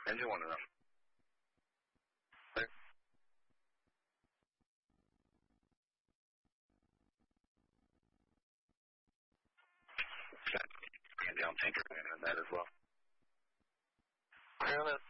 Engine 1 enough. Clear. Bring down tanker and that as well. Clear on it.